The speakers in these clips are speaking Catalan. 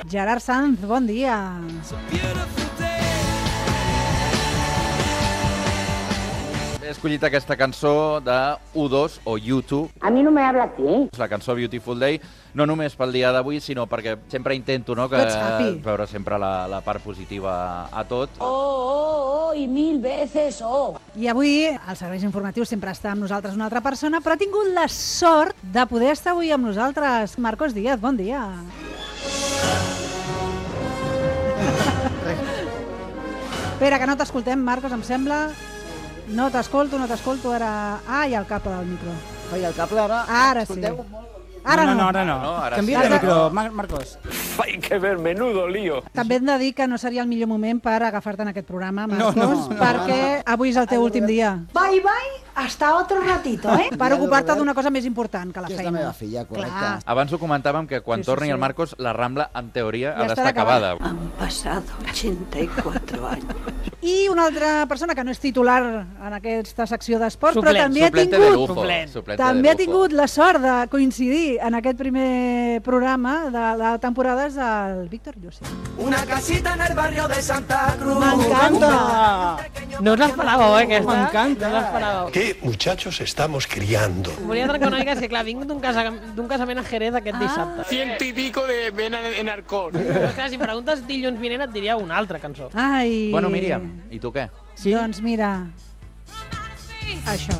Gerard Sanz, bon dia. He escollit aquesta cançó de U2 o U2. A mi no me habla así. La cançó Beautiful Day, no només pel dia d'avui, sinó perquè sempre intento veure sempre la part positiva a tot. Oh, y 1000 veces oh. I avui, als serveis informatius, sempre està amb nosaltres una altra persona, però ha tingut la sort de poder estar avui amb nosaltres. Marcos Díaz, bon dia. Espera, que no t'escoltem, Marcos, em sembla. No t'escolto, ara... Ah, hi ha el cable del micro. Oi, el cable ara... Ara sí. Ara no. Ara Canvia de micro, Marcos. Hay que ver, menudo lío. També hem de dir que no seria el millor moment per agafar-te en aquest programa, Marcos, perquè avui és el teu últim dia. Bye, bye, hasta otro ratito, Per ocupar-te d'una cosa més important que la Que és feina. la meva filla, correcte. Clar. Abans ho comentàvem que quan Sí, torni sí. el Marcos, la Rambla, en teoria, Ja ha d'estar estarà acabada. Han pasado 84 años. I una altra persona que no és titular en aquesta secció d'esports, però Suplent, també ha Suplente de tingut... lujo. Suplent. Suplente També de ha lujo. tingut la sort de coincidir en aquest primer programa de la temporada és el Víctor Llucet. Una casita en el barrio de Santa Cruz. M'encanta! No us l'esperàveu, aquesta? M'encanta. No us l'esperàveu. ¿Qué muchachos estamos criando? Volia trencar una mica, és que clar, vinc d'un casament a Jerez aquest dissabte. 100 y pico de vena en Arcón. Però clar, si em preguntes dilluns vinent et diria una altra cançó. Ai... Bueno, Míriam, i tu què? Sí? Doncs mira... Això.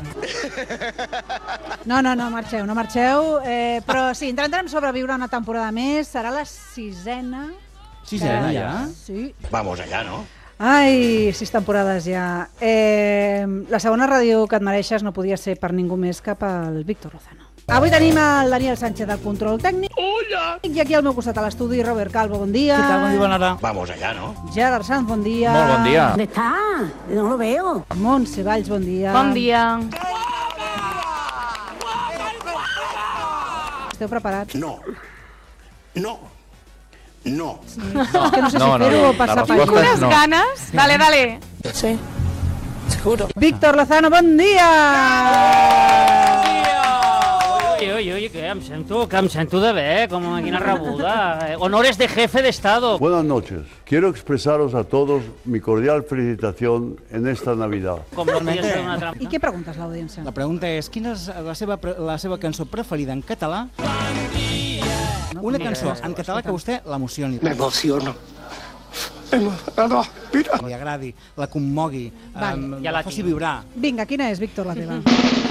No marxeu. Però sí, intentarem sobreviure una temporada més. Serà la 6ª. Sisena, ja? Sí. Vamos allá, ¿no? Ai, 6 temporades ja. La segona ràdio que et mereixes no podia ser per ningú més que pel Víctor Lozano. Avui tenim el Daniel Sánchez del control tècnic. Hola! I aquí al meu costat a l'estudi, Robert Calvo, bon dia. Què tal? Bon dia, bona hora. Vamos allá, ¿no? Gerard Sanz, bon dia. Molt bon dia. ¿Dónde está? No lo veo. Montse Valls, bon dia. Bon dia. Esteu preparats? No. És que no sé si No, fer-ho o la passar resposta pàgina. és Unes no. ganes. Dale, dale. Víctor Lozano, bon dia! Oye, que em sento de bé, com quina rebuda. Honores de jefe de Estado. Buenas noches. Quiero expresaros a todos mi cordial felicitación en esta Navidad. Com no podia ser d'una altra I què preguntes l'audiència? La pregunta és, quina és la seva cançó preferida en català? Una cançó en català que vostè l'emocioni. Me emociono. Mira. Li agradi, la commogui, Vale. Ja la la faci tinc. vibrar. Vinga, quina és, Víctor, la teva?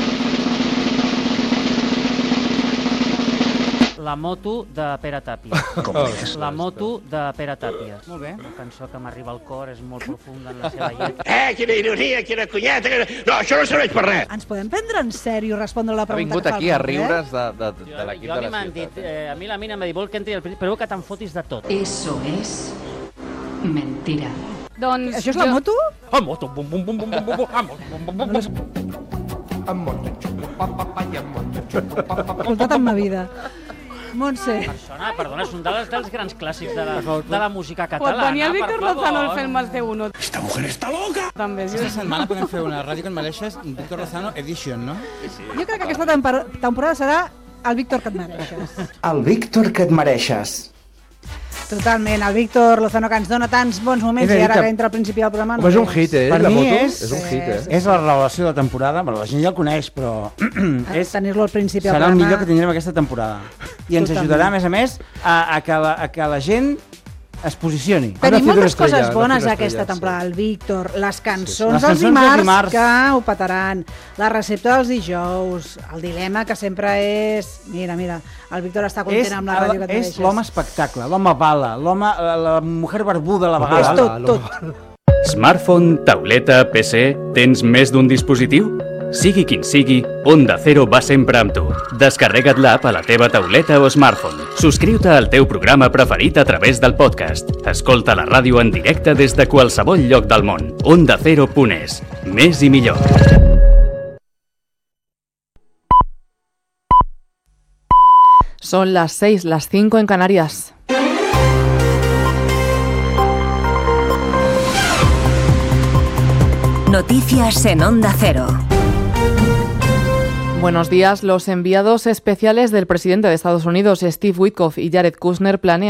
La moto de Pere Tàpies. La moto de Pere Tàpies. Molt bé. Una cançó que m'arriba al cor, és molt profunda en la seva lletra. Quina ironia, quina cunyeta. No, això no serveix per res. Ens podem prendre en sèrio i respondre la Ha pregunta vingut que fa aquí el a Robert? riure's de l'equip Jo a de mi la m'han dit, ciutat. a mi la mina m'ha dit, vol que entri al però que te'n fotis de tot. Eso es mentira. Doncs Això és la moto? Ah, moto, bum, bum, bum, bum, bum, bum, ah, bum, bum, bum, Escoltat en ma vida. Montse. Perdona, és un dels grans clàssics de la música pot catalana. venir el Víctor per favor. Lozano al fer el más de uno. Esta mujer está loca. També, sí. Aquesta setmana podem fer una ràdio que et mereixes, Víctor Lozano Edition, no? Jo crec que aquesta temporada serà el Víctor que et mereixes. El Víctor que et mereixes. Totalment, el Víctor Lozano que ens dona tants bons moments He de i dir ara que- que entra al principi del programa... Home, és un hit, Per la mi moto? és un hit, És la revelació de la temporada, bueno, la gent ja el coneix, però Tenir-lo al principi del serà el programa... millor que tindrem aquesta temporada. I ens Totalment. ajudarà, a més, a que la gent es posicioni. Tenim moltes estrella, coses bones una aquesta estrella, temporada. El Víctor, les cançons Les dels cançons dels dimarts dimarts. que ho petaran, la recepta dels dijous, el dilema que sempre és... Mira, el Víctor està content amb la ràdio que et És mereixes. l'home espectacle, l'home bala, la mujer barbuda a la És vegada. tot. Smartphone, tauleta, PC... Tens més d'un dispositiu? Sigui quin sigui, Onda Cero va sempre amb tu. Descarrega't l'app a la teva tauleta o smartphone. Subscriu-te al teu programa preferit a través del podcast. Escolta la ràdio en directe des de qualsevol lloc del món. OndaCero.es. Més i millor. Son las 6, las 5 en Canarias. Noticias en Onda Cero. Buenos días. Los enviados especiales del presidente de Estados Unidos, Steve Witkoff, y Jared Kushner planean